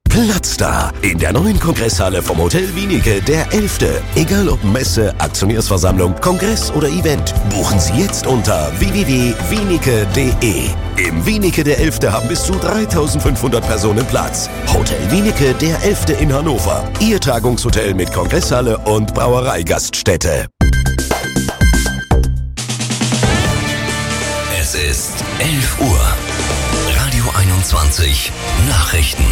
Platz da in der neuen Kongresshalle vom Hotel Wienicke, der 11. Egal ob Messe, Aktionärsversammlung, Kongress oder Event, buchen Sie jetzt unter www.wienicke.de. Im Wienicke der 11. haben bis zu 3.500 Personen Platz. Hotel Wienicke der 11. in Hannover. Ihr Tagungshotel mit Kongresshalle und Brauereigaststätte. Es ist 11 Uhr. Radio 21 Nachrichten.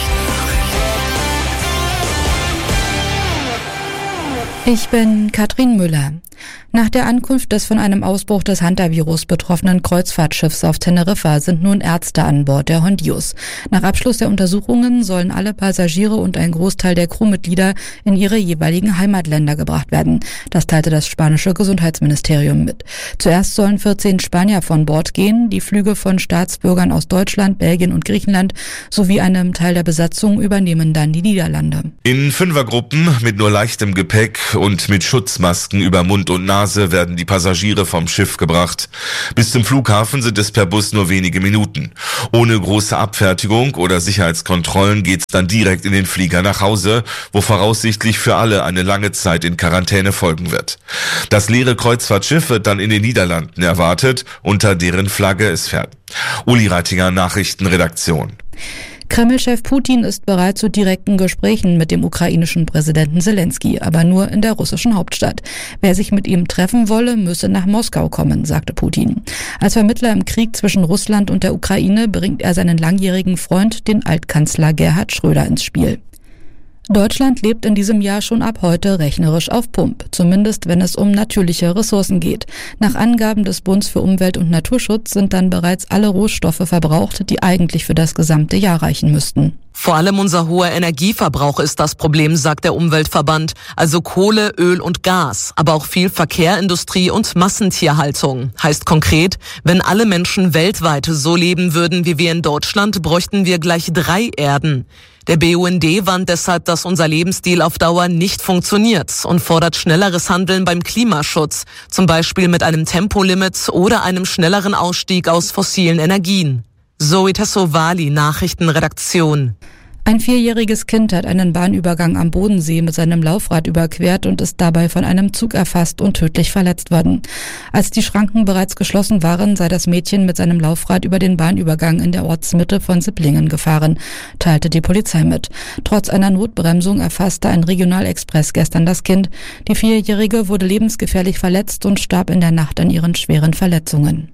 Ich bin Katrin Müller. Nach der Ankunft des von einem Ausbruch des Hantavirus betroffenen Kreuzfahrtschiffs auf Teneriffa sind nun Ärzte an Bord der Hondius. Nach Abschluss der Untersuchungen sollen alle Passagiere und ein Großteil der Crewmitglieder in ihre jeweiligen Heimatländer gebracht werden. Das teilte das spanische Gesundheitsministerium mit. Zuerst sollen 14 Spanier von Bord gehen, die Flüge von Staatsbürgern aus Deutschland, Belgien und Griechenland sowie einem Teil der Besatzung übernehmen dann die Niederlande. In Fünfergruppen mit nur leichtem Gepäck und mit Schutzmasken über Mund und Nase werden die Passagiere vom Schiff gebracht. Bis zum Flughafen sind es per Bus nur wenige Minuten. Ohne große Abfertigung oder Sicherheitskontrollen geht's dann direkt in den Flieger nach Hause, wo voraussichtlich für alle eine lange Zeit in Quarantäne folgen wird. Das leere Kreuzfahrtschiff wird dann in den Niederlanden erwartet, unter deren Flagge es fährt. Uli Reitinger, Nachrichtenredaktion. Kreml-Chef Putin ist bereit zu direkten Gesprächen mit dem ukrainischen Präsidenten Zelensky, aber nur in der russischen Hauptstadt. Wer sich mit ihm treffen wolle, müsse nach Moskau kommen, sagte Putin. Als Vermittler im Krieg zwischen Russland und der Ukraine bringt er seinen langjährigen Freund, den Altkanzler Gerhard Schröder, ins Spiel. Deutschland lebt in diesem Jahr schon ab heute rechnerisch auf Pump, zumindest wenn es um natürliche Ressourcen geht. Nach Angaben des Bundes für Umwelt und Naturschutz sind dann bereits alle Rohstoffe verbraucht, die eigentlich für das gesamte Jahr reichen müssten. Vor allem unser hoher Energieverbrauch ist das Problem, sagt der Umweltverband. Also Kohle, Öl und Gas, aber auch viel Verkehr, Industrie und Massentierhaltung. Heißt konkret, wenn alle Menschen weltweit so leben würden wie wir in Deutschland, bräuchten wir gleich 3 Erden. Der BUND warnt deshalb, dass unser Lebensstil auf Dauer nicht funktioniert und fordert schnelleres Handeln beim Klimaschutz, zum Beispiel mit einem Tempolimit oder einem schnelleren Ausstieg aus fossilen Energien. Zoe Tassovali, Nachrichtenredaktion. Ein 4-jähriges Kind hat einen Bahnübergang am Bodensee mit seinem Laufrad überquert und ist dabei von einem Zug erfasst und tödlich verletzt worden. Als die Schranken bereits geschlossen waren, sei das Mädchen mit seinem Laufrad über den Bahnübergang in der Ortsmitte von Sipplingen gefahren, teilte die Polizei mit. Trotz einer Notbremsung erfasste ein Regionalexpress gestern das Kind. Die 4-Jährige wurde lebensgefährlich verletzt und starb in der Nacht an ihren schweren Verletzungen.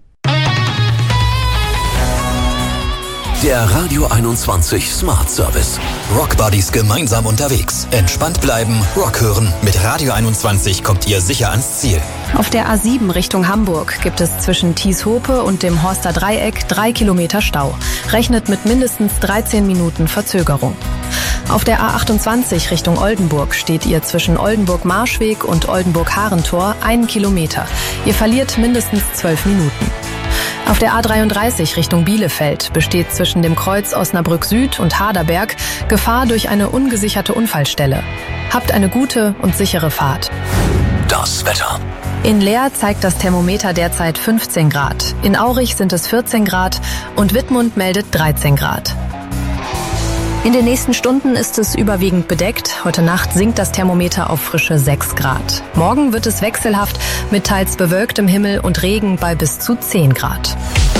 Der Radio 21 Smart Service. Rock Buddies gemeinsam unterwegs. Entspannt bleiben, Rock hören. Mit Radio 21 kommt ihr sicher ans Ziel. Auf der A7 Richtung Hamburg gibt es zwischen Thieshope und dem Horster Dreieck 3 Kilometer Stau. Rechnet mit mindestens 13 Minuten Verzögerung. Auf der A28 Richtung Oldenburg steht ihr zwischen Oldenburg-Marschweg und Oldenburg-Harentor 1 Kilometer. Ihr verliert mindestens 12 Minuten. Auf der A33 Richtung Bielefeld besteht zwischen dem Kreuz Osnabrück Süd und Haderberg Gefahr durch eine ungesicherte Unfallstelle. Habt eine gute und sichere Fahrt. Das Wetter. In Leer zeigt das Thermometer derzeit 15 Grad. In Aurich sind es 14 Grad und Wittmund meldet 13 Grad. In den nächsten Stunden ist es überwiegend bedeckt. Heute Nacht sinkt das Thermometer auf frische 6 Grad. Morgen wird es wechselhaft mit teils bewölktem Himmel und Regen bei bis zu 10 Grad.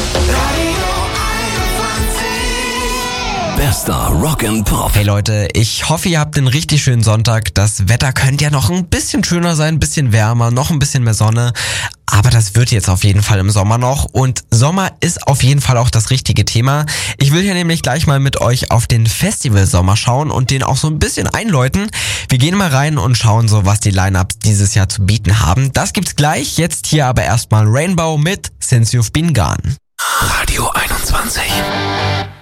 Bester Rock and Pop. Hey Leute, ich hoffe, ihr habt einen richtig schönen Sonntag. Das Wetter könnte ja noch ein bisschen schöner sein, ein bisschen wärmer, noch ein bisschen mehr Sonne. Aber das wird jetzt auf jeden Fall im Sommer noch. Und Sommer ist auf jeden Fall auch das richtige Thema. Ich will hier nämlich gleich mal mit euch auf den Festival-Sommer schauen und den auch so ein bisschen einläuten. Wir gehen mal rein und schauen so, was die Line-Ups dieses Jahr zu bieten haben. Das gibt's gleich. Jetzt hier aber erstmal Rainbow mit Since You've Been Gone. Radio 21.